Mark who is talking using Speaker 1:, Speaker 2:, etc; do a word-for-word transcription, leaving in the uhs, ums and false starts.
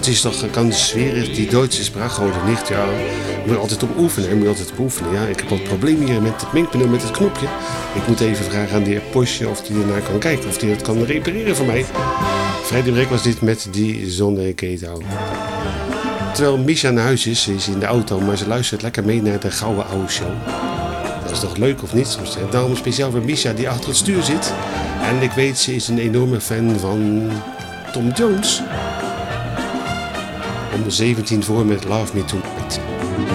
Speaker 1: het is toch, kan sfeerig, die Duitse spraak oder nicht, ja. Moet je altijd op oefenen, hè? Moet je altijd op oefenen. Ja, ik heb wat het probleem hier met het mengpaneel, met het knopje. Ik moet even vragen aan de heer Posje of hij ernaar kan kijken, of hij dat kan repareren voor mij. Vrijdag Break was dit met die zonneketouw. Terwijl Misha naar huis is, ze is in de auto, maar ze luistert lekker mee naar de Gouden Oude Show. Dat is toch leuk of niet? Daarom speciaal voor Misha die achter het stuur zit. En ik weet, ze is een enorme fan van Tom Jones. Om zeventien voor met Love Me Tonight.